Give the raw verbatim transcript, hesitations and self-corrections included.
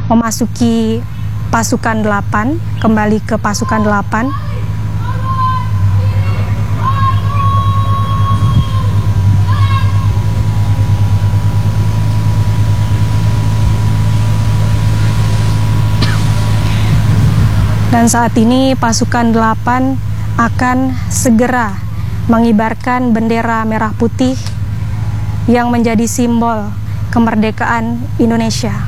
memasuki pasukan delapan, kembali ke pasukan delapan. Dan saat ini pasukan delapan akan segera mengibarkan bendera merah putih yang menjadi simbol kemerdekaan Indonesia.